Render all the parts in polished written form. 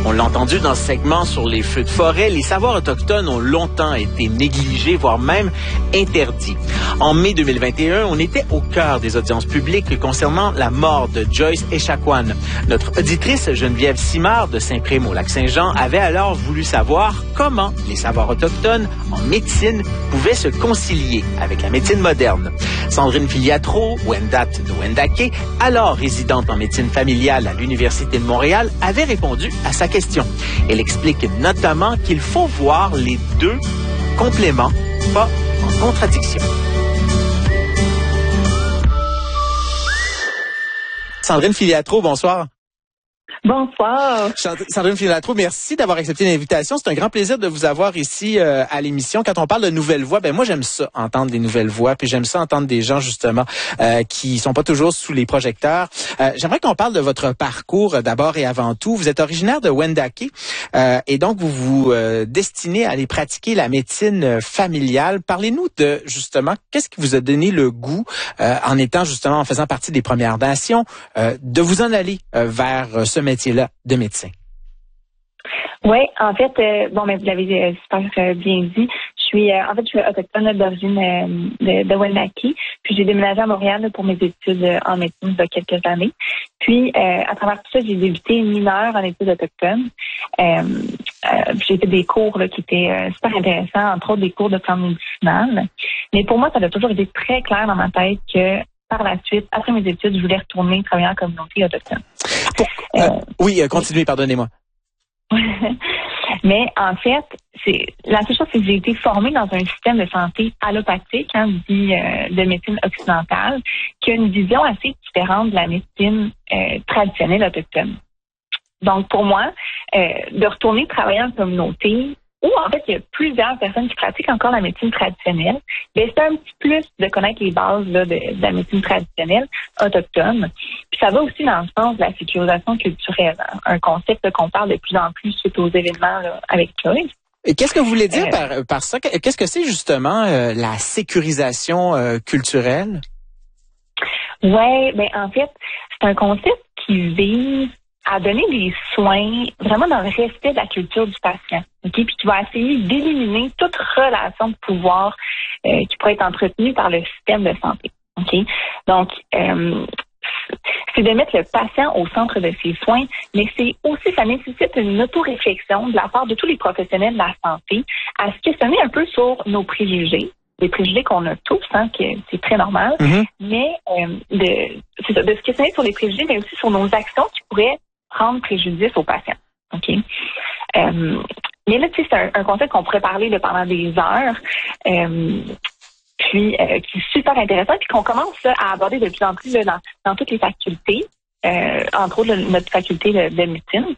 On l'a entendu dans ce segment sur les feux de forêt, les savoirs autochtones ont longtemps été négligés, voire même interdits. En mai 2021, on était au cœur des audiences publiques concernant la mort de Joyce Echaquan. Notre auditrice Geneviève Simard de Saint-Prime au Lac-Saint-Jean avait alors voulu savoir comment les savoirs autochtones en médecine pouvaient se concilier avec la médecine moderne. Sandrine Filiatro, Wendat de Wendake, alors résidente en médecine familiale à l'Université de Montréal, avait répondu à sa question. Elle explique notamment qu'il faut voir les deux compléments, pas en contradiction. Sandrine Filiatro, bonsoir. Bonsoir. Sandrine Filiatro, merci d'avoir accepté l'invitation. C'est un grand plaisir de vous avoir ici à l'émission. Quand on parle de nouvelles voix, moi j'aime ça, entendre des nouvelles voix, puis j'aime ça entendre des gens justement qui sont pas toujours sous les projecteurs. J'aimerais qu'on parle de votre parcours d'abord et avant tout. Vous êtes originaire de Wendake et donc vous vous destinez à aller pratiquer la médecine familiale. Parlez-nous de justement qu'est-ce qui vous a donné le goût en faisant partie des Premières Nations de vous en aller vers ce métier-là de médecin. Oui, en fait, vous l'avez super bien dit. Je suis autochtone d'origine de Wendake. Puis j'ai déménagé à Montréal pour mes études en médecine il y a quelques années. Puis à travers tout ça, j'ai débuté mineure en études autochtones. J'ai fait des cours qui étaient super intéressants, entre autres des cours de plantes médicinales. Mais pour moi, ça a toujours été très clair dans ma tête que par la suite, après mes études, je voulais retourner travailler en communauté autochtone. Continuez, pardonnez-moi. Mais en fait, la seule chose, c'est que j'ai été formée dans un système de santé allopathique, dit de médecine occidentale, qui a une vision assez différente de la médecine traditionnelle autochtone. Donc, pour moi, de retourner travailler en communauté, ou en fait, il y a plusieurs personnes qui pratiquent encore la médecine traditionnelle, mais c'est un petit plus de connaître les bases de la médecine traditionnelle autochtone. Puis ça va aussi dans le sens de la sécurisation culturelle, un concept qu'on parle de plus en plus suite aux événements avec Joyce. Et qu'est-ce que vous voulez dire par ça? Qu'est-ce que c'est justement la sécurisation culturelle? Oui, en fait, c'est un concept qui vise à donner des soins vraiment dans le respect de la culture du patient, puis qui va essayer d'éliminer toute relation de pouvoir qui pourrait être entretenue par le système de santé. Donc, c'est de mettre le patient au centre de ses soins, mais c'est aussi, ça nécessite une autoréflexion de la part de tous les professionnels de la santé à se questionner un peu sur nos préjugés, des préjugés qu'on a tous, que c'est très normal, mais de se questionner sur les préjugés, mais aussi sur nos actions qui pourraient rendre préjudice aux patients. Mais là, c'est un concept qu'on pourrait parler pendant des heures, qui est super intéressant, puis qu'on commence à aborder de plus en plus dans toutes les facultés, entre autres notre faculté de médecine.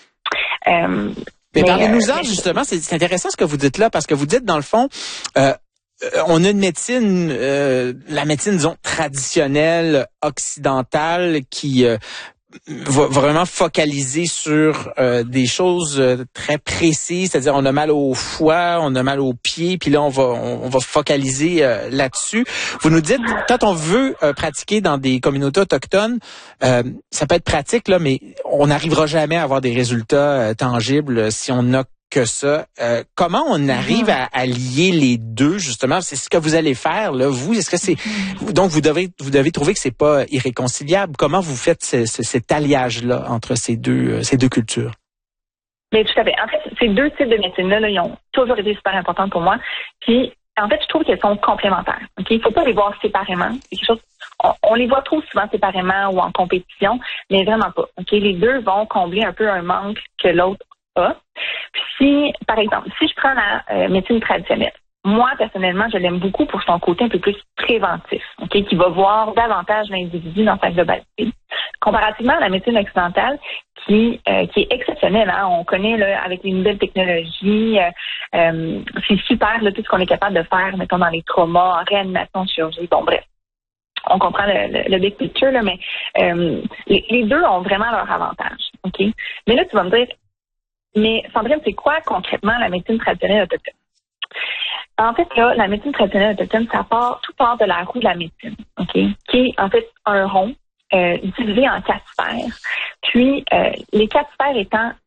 Mais parlez-nous-en, justement, c'est intéressant ce que vous dites là, parce que vous dites, dans le fond, on a une médecine, la médecine, disons, traditionnelle, occidentale, qui va vraiment focaliser sur des choses très précises, c'est-à-dire on a mal au foie, on a mal aux pieds, puis là on va focaliser là-dessus. Vous nous dites, quand on veut pratiquer dans des communautés autochtones, ça peut être pratique là, mais on n'arrivera jamais à avoir des résultats tangibles si on n'a que ça. Comment on arrive à lier les deux, justement? C'est ce que vous allez faire, là, vous. Est-ce que c'est... Donc, vous devez trouver que c'est pas irréconciliable. Comment vous faites cet alliage-là entre ces deux cultures? Mais tout à fait. En fait, ces deux types de médecine-là, ils ont toujours été super importants pour moi. Puis, en fait, je trouve qu'elles sont complémentaires. Il faut pas les voir séparément. C'est quelque chose... On les voit trop souvent séparément ou en compétition, mais vraiment pas. Les deux vont combler un peu un manque que l'autre a. Puis, par exemple, si je prends la médecine traditionnelle, moi, personnellement, je l'aime beaucoup pour son côté un peu plus préventif, qui va voir davantage l'individu dans sa globalité. Comparativement à la médecine occidentale, qui est exceptionnelle, on connaît là, avec les nouvelles technologies, c'est super là, tout ce qu'on est capable de faire, mettons, dans les traumas, en réanimation, chirurgie, bon bref. On comprend le big picture, là, mais les deux ont vraiment leur avantage. Mais là, tu vas me dire, mais Sandrine, c'est quoi concrètement la médecine traditionnelle autochtone? En fait, là, la médecine traditionnelle autochtone, tout part de la roue de la médecine, qui est en fait un rond divisé en 4 sphères. Puis, les 4 sphères étant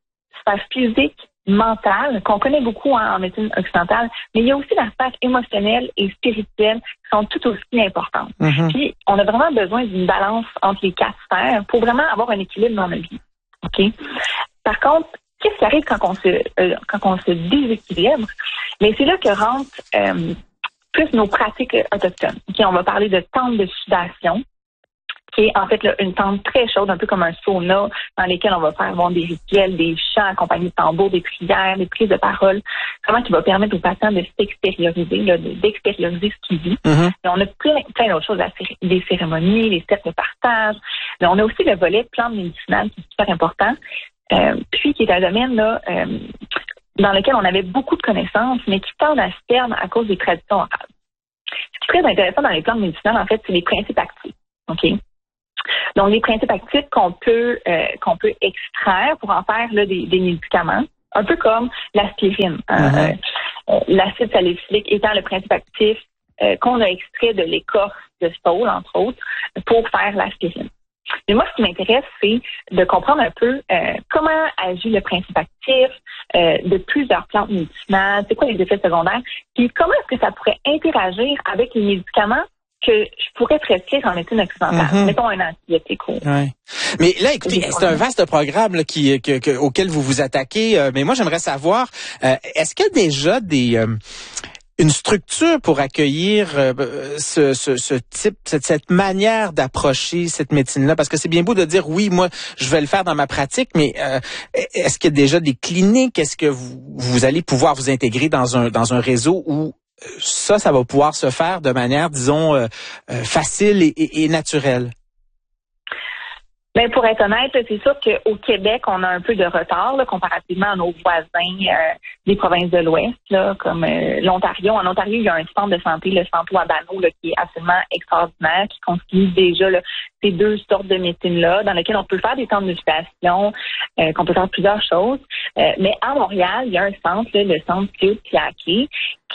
sphère physique, mentale, qu'on connaît beaucoup en médecine occidentale, mais il y a aussi la sphère émotionnelle et spirituelle qui sont tout aussi importantes. Puis, on a vraiment besoin d'une balance entre les 4 sphères pour vraiment avoir un équilibre dans notre vie. OK? Par contre, qu'est-ce qui arrive quand on se déséquilibre? Mais c'est là que rentrent plus nos pratiques autochtones. Okay? On va parler de tentes de sudation, qui est en fait là, une tente très chaude, un peu comme un sauna, dans lesquels on va faire des rituels, des chants accompagnés de tambours, des prières, des prises de parole, vraiment qui va permettre aux patients de s'extérioriser, d'extérioriser ce qu'ils vivent. Mais on a plein d'autres choses, des cérémonies, des cercles de partage. Mais on a aussi le volet plantes médicinales qui est super important, puis qui est un domaine là, dans lequel on avait beaucoup de connaissances, mais qui tend à se perdre à cause des traditions orales. Ce qui est très intéressant dans les plantes médicinales, en fait, c'est les principes actifs. OK? Donc, les principes actifs qu'on peut extraire pour en faire là, des médicaments, un peu comme l'aspirine. L'acide salicylique étant le principe actif qu'on a extrait de l'écorce de saule, entre autres, pour faire l'aspirine. Mais moi, ce qui m'intéresse, c'est de comprendre un peu comment agit le principe actif de plusieurs plantes médicinales, c'est quoi les effets secondaires, puis comment est-ce que ça pourrait interagir avec les médicaments que je pourrais prescrire en médecine occidentale. Mettons un antibiotique. Ouais. Mais là, écoutez, c'est un vaste programme là, auquel vous vous attaquez. Mais moi, j'aimerais savoir, est-ce qu'il y a déjà une structure pour accueillir ce type, cette manière d'approcher cette médecine-là? Parce que c'est bien beau de dire, oui, moi, je vais le faire dans ma pratique, mais est-ce qu'il y a déjà des cliniques? Est-ce que vous allez pouvoir vous intégrer dans un réseau où ça va pouvoir se faire de manière, disons, facile et naturelle? Ben, pour être honnête, c'est sûr qu'au Québec, on a un peu de retard là, comparativement à nos voisins des provinces de l'Ouest, là, comme l'Ontario. En Ontario, il y a un centre de santé, le Centre Wabano, là, qui est absolument extraordinaire, qui constitue déjà là, ces 2 sortes de médecines-là, dans lesquelles on peut faire des centres de sudation, qu'on peut faire plusieurs choses. Mais à Montréal, il y a un centre, là, le centre Piaké,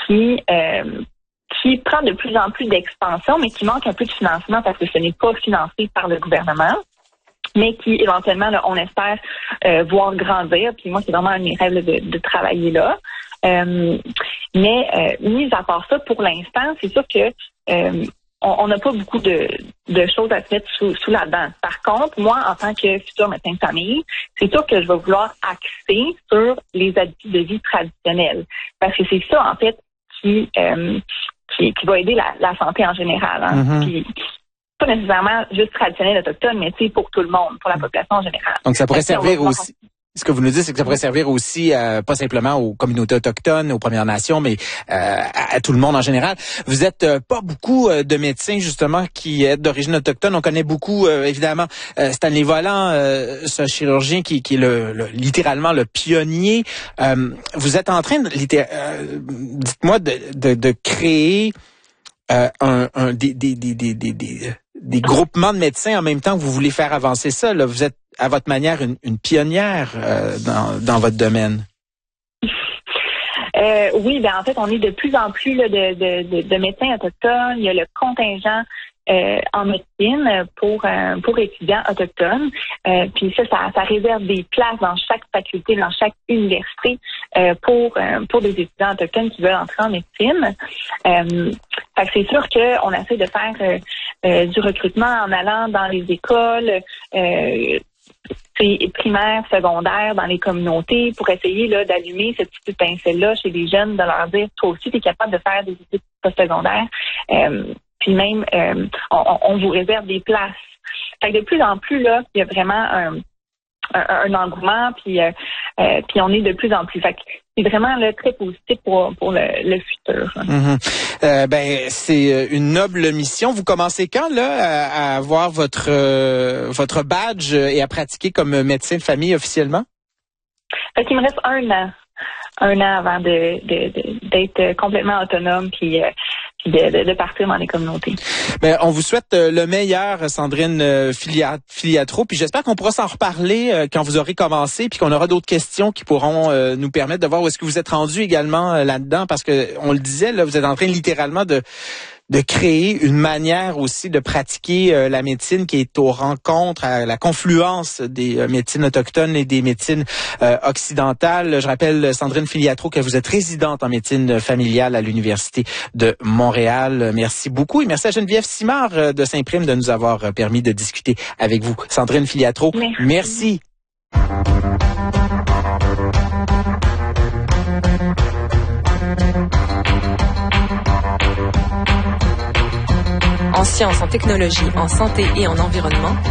qui prend de plus en plus d'expansion, mais qui manque un peu de financement parce que ce n'est pas financé par le gouvernement, mais qui, éventuellement, là, on espère voir grandir. Puis moi, c'est vraiment un de mes rêves là, de travailler là. Mais mis à part ça, pour l'instant, c'est sûr que on n'a pas beaucoup de choses à se mettre sous la dent. Par contre, moi, en tant que futur médecin de famille, c'est sûr que je vais vouloir axer sur les habitudes de vie traditionnelles. Parce que c'est ça, en fait, qui va aider la santé en général. Hein. Puis, pas nécessairement juste traditionnel autochtone, mais pour tout le monde, pour la population en général. Donc, ça pourrait servir aussi. Ce que vous nous dites, c'est que ça pourrait servir aussi, pas simplement aux communautés autochtones, aux Premières Nations, mais à tout le monde en général. Vous êtes pas beaucoup de médecins, justement, qui êtes d'origine autochtone. On connaît beaucoup, évidemment, Stanley Volant, ce chirurgien qui est littéralement le pionnier. Vous êtes en train dites-moi, de créer des groupements de médecins en même temps que vous voulez faire avancer ça. Là, vous êtes à votre manière une pionnière dans votre domaine. Oui, ben en fait, on est de plus en plus là, de médecins autochtones. Il y a le contingent en médecine pour étudiants autochtones. Puis ça réserve des places dans chaque faculté, dans chaque université pour des étudiants autochtones qui veulent entrer en médecine. Fait que c'est sûr qu'on essaie de faire du recrutement en allant dans les écoles primaires, secondaires, dans les communautés pour essayer là d'allumer cette petite étincelle-là chez les jeunes, de leur dire, toi aussi, tu es capable de faire des études postsecondaires. Puis même, on vous réserve des places. Fait que de plus en plus, là, il y a vraiment un engouement, puis on est de plus en plus. Fait que c'est vraiment là, très positif pour le futur. Ben, c'est une noble mission. Vous commencez quand, là, à avoir votre badge et à pratiquer comme médecin de famille officiellement? Fait qu'il me reste un an avant d'être complètement autonome puis de partir dans les communautés. Ben, on vous souhaite le meilleur, Sandrine Filiatro, puis j'espère qu'on pourra s'en reparler quand vous aurez commencé, puis qu'on aura d'autres questions qui pourront nous permettre de voir où est-ce que vous êtes rendu également là-dedans, parce que on le disait, là, vous êtes en train littéralement de de créer une manière aussi de pratiquer la médecine qui est aux rencontres, à la confluence des médecines autochtones et des médecines occidentales. Je rappelle, Sandrine Filiatro, que vous êtes résidente en médecine familiale à l'Université de Montréal. Merci beaucoup et merci à Geneviève Simard de Saint-Prime de nous avoir permis de discuter avec vous. Sandrine Filiatro, merci. En sciences, en technologie, en santé et en environnement,